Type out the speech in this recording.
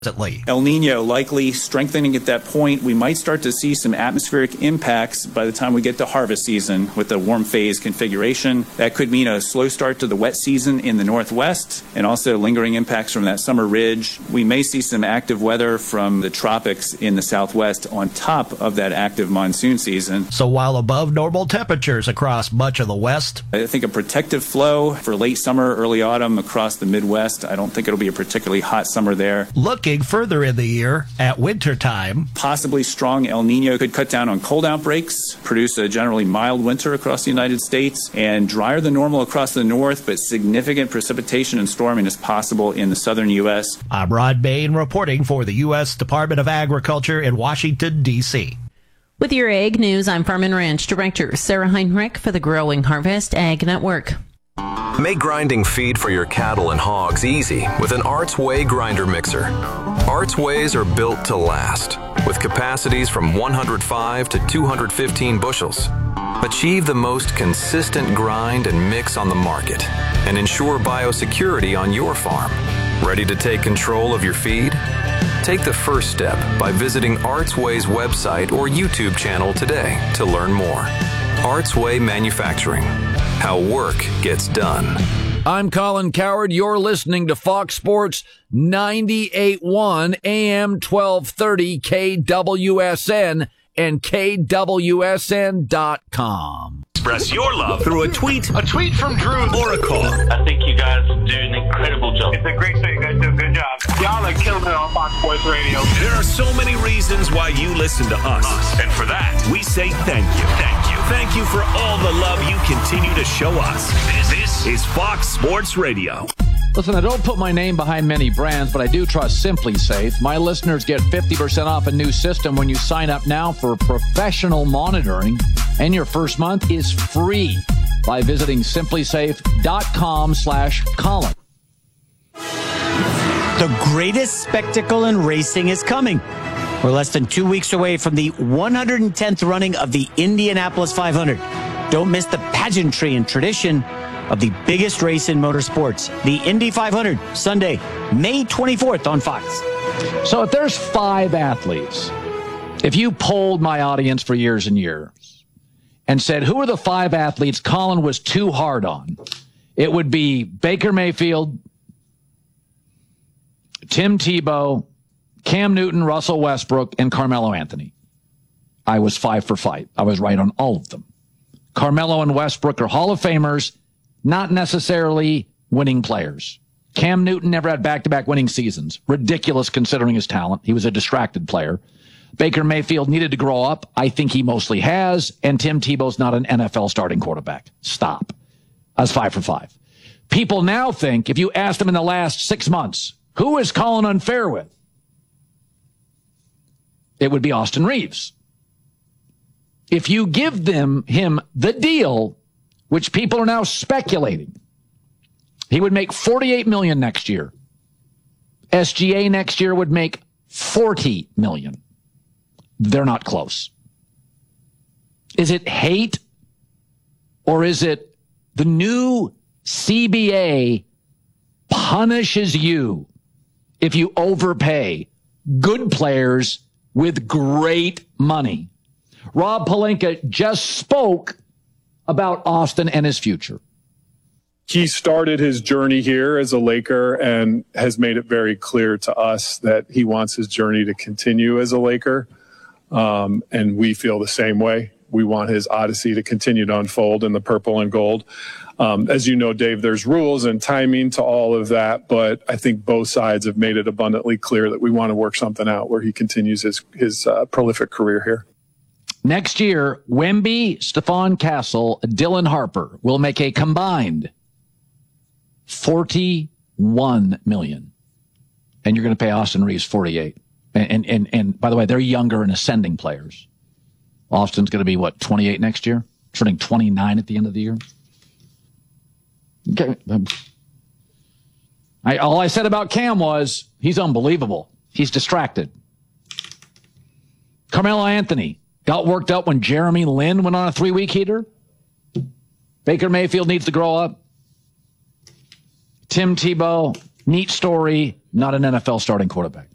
El Nino likely strengthening at that point. We might start to see some atmospheric impacts by the time we get to harvest season with the warm phase configuration. That could mean a slow start to the wet season in the northwest and also lingering impacts from that summer ridge. We may see some active weather from the tropics in the southwest on top of that active monsoon season. So while above normal temperatures across much of the west, I think a protective flow for late summer, early autumn across the Midwest. I don't think it'll be a particularly hot summer there. Looking further in the year at wintertime, possibly strong El Nino could cut down on cold outbreaks, produce a generally mild winter across the United States, and drier than normal across the north, but significant precipitation and storming is possible in the southern U.S. I'm Rod Bain reporting for the U.S. Department of Agriculture in Washington, D.C. With your Ag News, I'm Farm and Ranch Director Sarah Heinrich for the Growing Harvest Ag Network. Make grinding feed for your cattle and hogs easy with an Arts Way grinder mixer. Arts Ways are built to last, with capacities from 105 to 215 bushels. Achieve the most consistent grind and mix on the market and ensure biosecurity on your farm. Ready to take control of your feed? Take the first step by visiting Arts Way's website or YouTube channel today to learn more. Arts Way Manufacturing. How work gets done. I'm Colin Cowherd. You're listening to Fox Sports 98.1 AM 1230 KWSN and KWSN.com. Express your love through a tweet from Drew, or a call. I think you guys do an incredible job. It's a great show. You guys do a good job. Y'all are killing it on Fox Sports Radio. There are so many reasons why you listen to us. And for that, we say thank you. Thank you. Thank you for all the love you continue to show us. This is Fox Sports Radio. Listen, I don't put my name behind many brands, but I do trust Simply Safe. My listeners get 50% off a new system when you sign up now for professional monitoring, and your first month is free by visiting simplysafe.com/Colin. The greatest spectacle in racing is coming. We're less than 2 weeks away from the 110th running of the Indianapolis 500. Don't miss the pageantry and tradition of the biggest race in motorsports, the Indy 500, Sunday, May 24th on Fox. So if there's 5 athletes, if you polled my audience for years and years and said, who are the 5 athletes Colin was too hard on, it would be Baker Mayfield, Tim Tebow, Cam Newton, Russell Westbrook, and Carmelo Anthony. I was 5 for 5. I was right on all of them. Carmelo and Westbrook are Hall of Famers, not necessarily winning players. Cam Newton never had back-to-back winning seasons. Ridiculous considering his talent. He was a distracted player. Baker Mayfield needed to grow up. I think he mostly has. And Tim Tebow's not an NFL starting quarterback. Stop. I was 5 for 5. People now think, if you asked them in the last 6 months, who is Colin unfair with? It would be Austin Reeves. If you give him the deal, which people are now speculating, he would make $48 million next year. SGA next year would make $40 million. They're not close. Is it hate, or is it the new CBA punishes you if you overpay good players with great money? Rob Pelinka just spoke about Austin and his future. He started his journey here as a Laker and has made it very clear to us that he wants his journey to continue as a Laker. And we feel the same way. We want his odyssey to continue to unfold in the purple and gold. As you know, Dave, there's rules and timing to all of that, but I think both sides have made it abundantly clear that we want to work something out where he continues his prolific career here. Next year, Wemby, Stephon Castle, Dylan Harper will make a combined $41 million. And you're going to pay Austin Reeves $48. And by the way, they're younger and ascending players. Austin's going to be, 28 next year? Turning 29 at the end of the year? Okay. All I said about Cam was he's unbelievable. He's distracted. Carmelo Anthony got worked up when Jeremy Lin went on a 3-week heater. Baker Mayfield needs to grow up. Tim Tebow, neat story, not an NFL starting quarterback.